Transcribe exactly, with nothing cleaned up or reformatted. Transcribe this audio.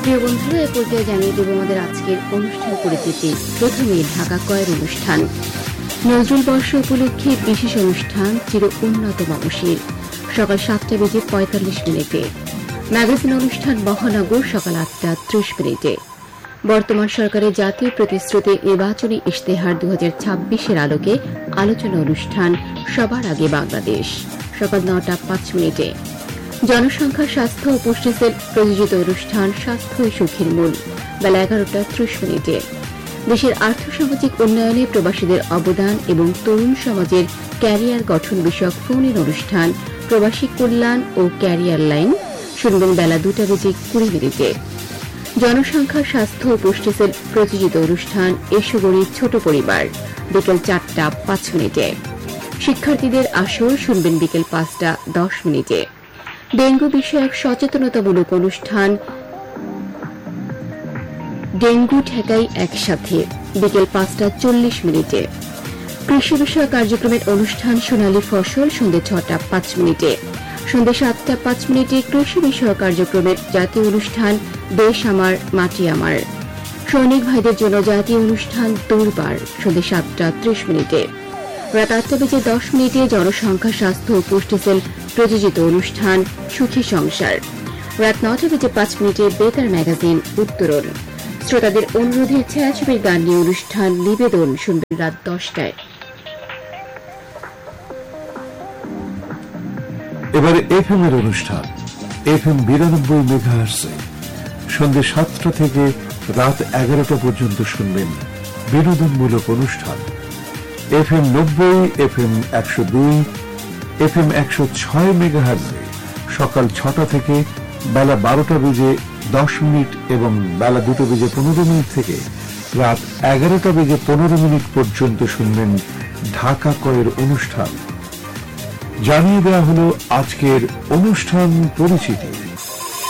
প্রিয় বন্ধুরা, এ পর্যায়ে জানিয়ে দেব আমাদের আজকের অনুষ্ঠান পরিচিতি। প্রথমে ঢাকা কয়ের অনুষ্ঠান। নজরুল বর্ষ উপলক্ষে বিশেষ অনুষ্ঠান চির উন্নত মানসীর, সকাল সাতটা বেজে পঁয়তাল্লিশ মিনিটে। ম্যাগাজিন অনুষ্ঠান মহানগর সকাল আটটা ত্রিশ মিনিটে। বর্তমান সরকারের জাতীয় প্রতিশ্রুতি নির্বাচনী ইশতেহার দু হাজার ছাব্বিশের আলোকে আলোচনা অনুষ্ঠান সবার আগে বাংলাদেশ, সকাল নটা পাঁচ মিনিটে। জনসংখ্যা, স্বাস্থ্য ও পুষ্টি সেল প্রযোজিত অনুষ্ঠান স্বাস্থ্যই সুখের মূল, বেলা এগারোটা ত্রিশ মিনিটে। দেশের আর্থসামাজিক উন্নয়নে প্রবাসীদের অবদান এবং তরুণ সমাজের ক্যারিয়ার গঠন বিষয়ক ফোন ইন অনুষ্ঠান প্রবাসী কল্যাণ ও ক্যারিয়ার লাইন, শুনবেন বেলা দুটা বেজে কুড়ি মিনিটে। জনসংখ্যা, স্বাস্থ্য ও পুষ্টি সেল প্রযোজিত অনুষ্ঠান এসো গড়ি ছোট পরিবার, বিকেল চারটা পাঁচ মিনিটে। শিক্ষার্থীদের আসর শুনবেন বিকেল পাঁচটা দশ মিনিটে। ডেঙ্গু বিষয়ক সচেতনতামূলক অনুষ্ঠান ডেঙ্গু ঠেকাই একসাথে, বিকেল পাঁচটা চল্লিশ মিনিটে। কৃষি বিষয়ক কার্যক্রমের অনুষ্ঠান সোনালী ফসল সন্ধ্যে ছটা পাঁচ মিনিটে। সন্ধ্যে সাতটা পাঁচ মিনিটে কৃষি বিষয়ক কার্যক্রমের জাতীয় অনুষ্ঠান দেশ আমার মাটি আমার। সৈনিক ভাইদের জন্য জাতীয় অনুষ্ঠান দৌড়বার, সন্ধ্যে সাতটা ত্রিশ মিনিটে। রাত আটটা বেজে দশ মিনিটে জনসংখ্যা, স্বাস্থ্য ও পুষ্টি সেল প্রযোজিত অনুষ্ঠান সুখী সংসার। রাত নটা বেজে পাঁচ মিনিটে বেতার ম্যাগাজিন উত্তরণ। শ্রোতাদের অনুরোধে ছায়াছবির গান নিয়ে অনুষ্ঠান নিবেদন শুনবেন রাত দশটায়। এবারে এফ এম এর অনুষ্ঠান এফ এম বিরানব্বই মেগাহার্টজে সন্ধ্যে সাতটা থেকে রাত এগারোটা পর্যন্ত শুনবেন বিনোদনমূলক অনুষ্ঠান। এফ এম নব্বই, এফ এম একশো দুই, এফ এম একশো ছয় মেগাহার্টজে সকাল ছটা থেকে বেলা বারোটা বেজে দশ মিনিট এবং বেলা দুটো বেজে পনেরো মিনিট থেকে রাত এগারোটা বেজে পনেরো মিনিট পর্যন্ত শুনবেন ঢাকা কয়ের অনুষ্ঠান। জানিয়ে দেওয়া হল আজকের অনুষ্ঠান পরিচিতি।